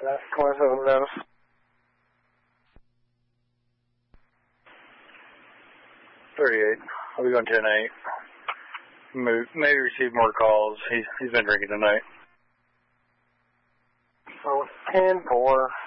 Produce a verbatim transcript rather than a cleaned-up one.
That's twenty-seven minutes. thirty-eight. I'll be going ten eight. Maybe receive more calls. He's, he's been drinking tonight. So, ten four.